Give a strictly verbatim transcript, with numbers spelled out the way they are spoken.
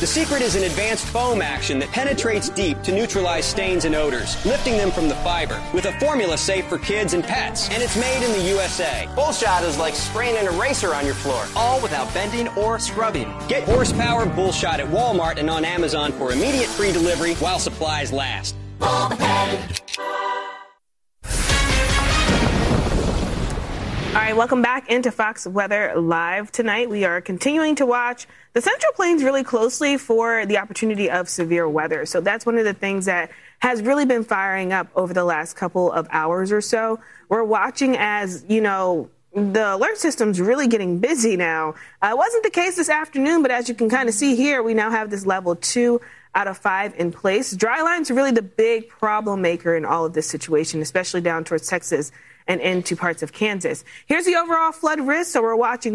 The secret is an advanced foam action that penetrates deep to neutralize stains and odors, lifting them from the fiber, with a formula safe for kids and pets. And it's made in the U S A. Bullshot is like spraying an eraser on your floor, all without bending or scrubbing. Get horsepower Bullshot at Walmart and on Amazon for immediate free delivery while supplies last. All right, welcome back into Fox Weather Live. Tonight, we are continuing to watch the Central Plains really closely for the opportunity of severe weather. So that's one of the things that has really been firing up over the last couple of hours or so. We're watching as, you know, the alert system's really getting busy now. Uh, it wasn't the case this afternoon, but as you can kind of see here, we now have this level two out of five in place. Dry lines are really the big problem maker in all of this situation, especially down towards Texas and into parts of Kansas. Here's the overall flood risk. So we're watching